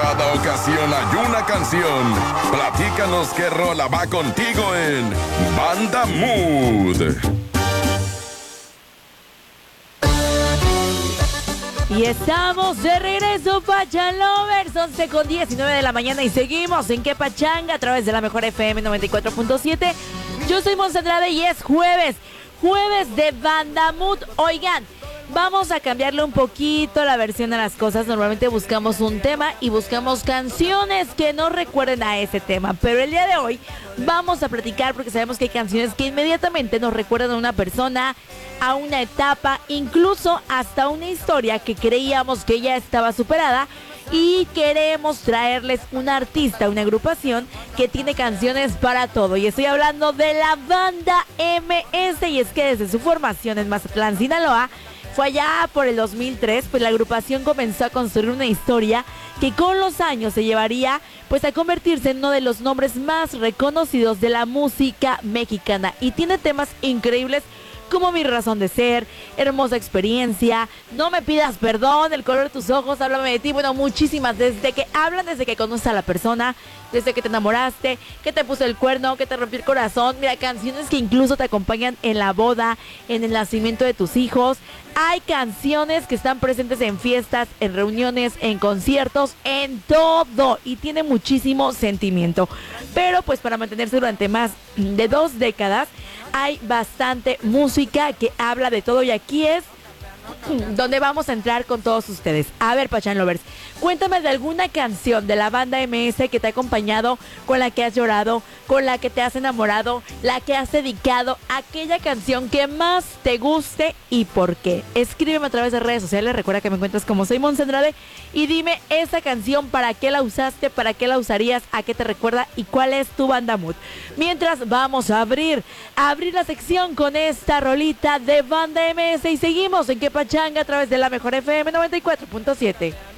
cada ocasión hay una canción. Platícanos qué rola va contigo en Banda Mood. Y estamos de regreso, Pachan Lovers, 11:19 de la mañana y seguimos en Que Pachanga a través de la mejor FM 94.7. Yo soy Monse Andrade y es jueves de Banda Mood. Oigan, vamos a cambiarle un poquito la versión a las cosas. Normalmente buscamos un tema y buscamos canciones que nos recuerden a ese tema. Pero el día de hoy vamos a platicar porque sabemos que hay canciones que inmediatamente nos recuerdan a una persona, a una etapa, incluso hasta una historia que creíamos que ya estaba superada. Y queremos traerles un artista, una agrupación que tiene canciones para todo. Y estoy hablando de la Banda MS. Y es que desde su formación en Mazatlán, Sinaloa, fue allá por el 2003, pues la agrupación comenzó a construir una historia que con los años se llevaría pues a convertirse en uno de los nombres más reconocidos de la música mexicana. Y tiene temas increíbles como Mi Razón de Ser, Hermosa Experiencia, No Me Pidas Perdón, El Color de Tus Ojos, Háblame de Ti. Bueno, muchísimas, desde que conoces a la persona, desde que te enamoraste, que te puso el cuerno, que te rompió el corazón. Mira, canciones que incluso te acompañan en la boda, en el nacimiento de tus hijos. Hay canciones que están presentes en fiestas, en reuniones, en conciertos, en todo. Y tiene muchísimo sentimiento. Pero pues para mantenerse durante más de 2 décadas, hay bastante música que habla de todo. Y aquí es donde vamos a entrar con todos ustedes. A ver, Pachan Lovers, cuéntame de alguna canción de la Banda MS que te ha acompañado, con la que has llorado, con la que te has enamorado, la que has dedicado, aquella canción que más te guste y por qué. Escríbeme a través de redes sociales, recuerda que me encuentras como soy Monse Andrade, y dime esa canción, para qué la usaste, para qué la usarías, a qué te recuerda y cuál es tu Banda Mood. Mientras vamos a abrir la sección con esta rolita de Banda MS y seguimos en Que Pachanga a través de la mejor FM 94.7.